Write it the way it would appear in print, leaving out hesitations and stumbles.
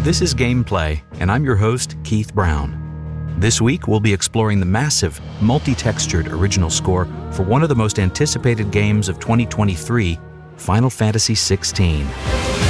This is Gameplay, and I'm your host, Keith Brown. This week, we'll be exploring the massive, multi-textured original score for one of the most anticipated games of 2023, Final Fantasy XVI.